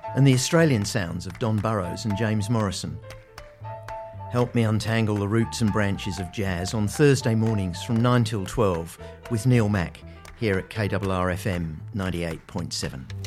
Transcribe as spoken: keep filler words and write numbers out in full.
and the Australian sounds of Don Burrows and James Morrison. Help me untangle the roots and branches of jazz on Thursday mornings from nine till twelve with Neil Mack here at K R R F M ninety-eight point seven.